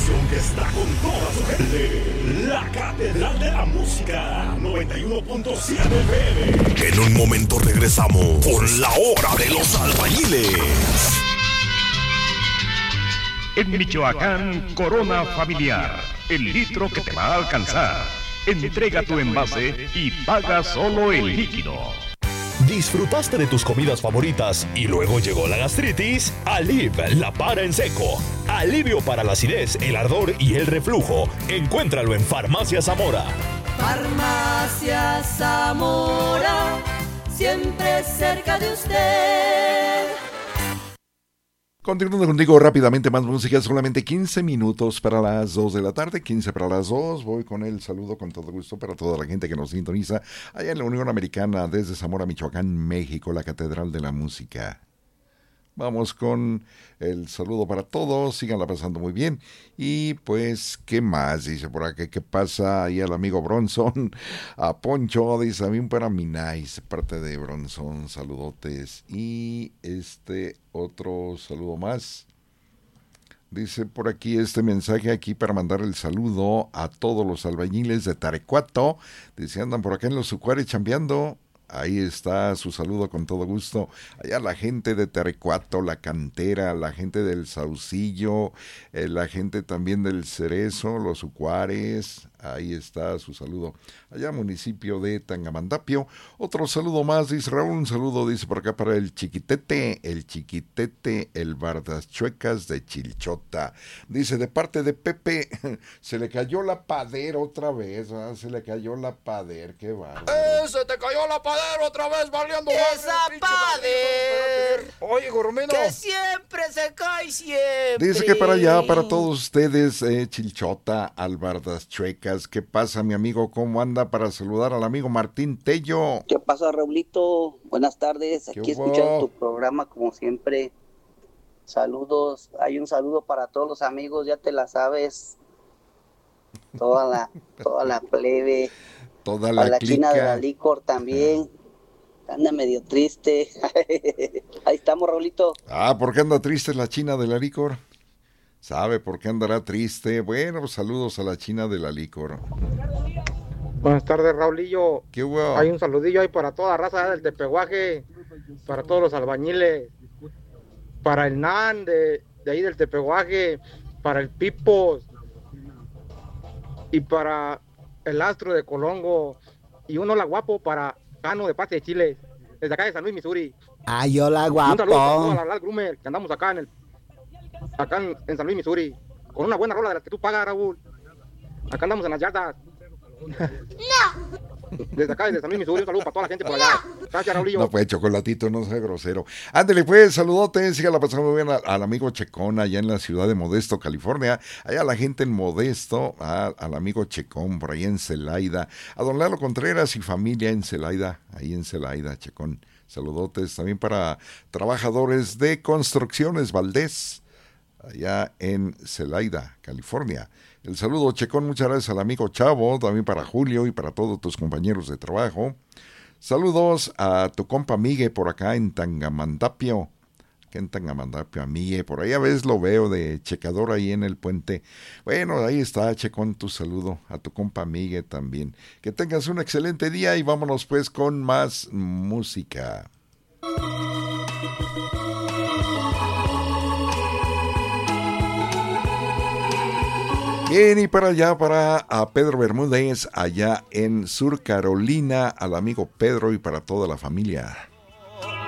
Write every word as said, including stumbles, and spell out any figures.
estación que está con toda su gente. La Catedral de la Música, noventa y uno punto siete F M. En un momento regresamos con la hora de los albañiles. En Michoacán, Corona Familiar, el litro que te va a alcanzar. Entrega tu envase y paga solo el líquido. ¿Disfrutaste de tus comidas favoritas y luego llegó la gastritis? Alив la para en seco. Alivio para la acidez, el ardor y el reflujo. Encuéntralo en Farmacia Zamora. Farmacia Zamora, siempre cerca de usted. Continuando contigo rápidamente, más música, solamente quince minutos para las dos de la tarde, quince para las dos. Voy con el saludo con todo gusto para toda la gente que nos sintoniza allá en la Unión Americana, desde Zamora, Michoacán, México, la Catedral de la Música. Vamos con el saludo para todos, síganla pasando muy bien. Y pues, ¿qué más? Dice por aquí, ¿qué pasa? Ahí al amigo Bronson, a Poncho, dice, también para Minais, parte de Bronson, saludotes. Y este otro saludo más. Dice por aquí este mensaje aquí para mandar el saludo a todos los albañiles de Tarecuato. Dice, andan por acá en los Sucuares chambeando. Ahí está su saludo con todo gusto. Allá la gente de Tarecuato, la Cantera, la gente del Saucillo, eh, la gente también del Cerezo, los Sucuares. Ahí está su saludo. Allá municipio de Tangamandapio. Otro saludo más, dice Raúl. Un saludo, dice por acá para el Chiquitete, el Chiquitete, el Bardas Chuecas de Chilchota. Dice, de parte de Pepe, se le cayó la pader otra vez, ¿verdad? Se le cayó la pader, qué bárbaro. ¡Eh, se te cayó la pader otra vez, valiendo! ¡Esa pader! Oye, Goromino. Que siempre se cae, siempre. Dice que para allá, para todos ustedes, eh, Chilchota, Albardas Chuecas. ¿Qué pasa, mi amigo? ¿Cómo anda? Para saludar al amigo Martín Tello. ¿Qué pasa, Raulito? Buenas tardes. Aquí escuchando tu programa, como siempre. Saludos. Hay un saludo para todos los amigos, ya te la sabes. Toda la, toda la plebe. Toda la, a la clica. China de la licor también. Anda medio triste. Ahí estamos, Raulito. Ah, ¿por qué anda triste la China de la licor? ¿Sabe por qué andará triste? Bueno, saludos a la China de la licor. Buenas tardes, Raulillo. ¿Qué hubo? Hay un saludillo ahí para toda la raza del Tepehuaje, para todos los albañiles, para el Nan de, de ahí del Tepehuaje, para el Pipos y para el Astro de Colongo y un hola guapo para Cano de Pase de Chile, desde acá de San Luis, Missouri. Ay, hola guapo. Y un saludo para toda la Lal Grumer, que andamos acá en el acá en, en San Luis, Missouri, con una buena rola de las que tú pagas, Raúl. Acá andamos en las yardas. No. Desde acá, desde San Luis, Missouri, un saludo para toda la gente por allá. Gracias, Raulillo. No, pues, Chocolatito, no sea grosero. Ándale, pues, saludote, sígala pasando muy bien al, al amigo Checón, allá en la ciudad de Modesto, California. Allá la gente en Modesto, a, al amigo Checón, por ahí en Celaya. A don Lalo Contreras y familia en Celaya, ahí en Celaya, Checón. Saludotes también para trabajadores de Construcciones Valdés, allá en Celaya, California. El saludo, Checón, muchas gracias al amigo Chavo, también para Julio y para todos tus compañeros de trabajo. Saludos a tu compa Migue por acá en Tangamandapio, que en Tangamandapio, Migue, por ahí a veces lo veo de checador ahí en el puente. Bueno, ahí está, Checón, tu saludo a tu compa Migue también. Que tengas un excelente día y vámonos pues con más música. Bien, y para allá, para a Pedro Bermúdez, allá en Sur Carolina, al amigo Pedro y para toda la familia.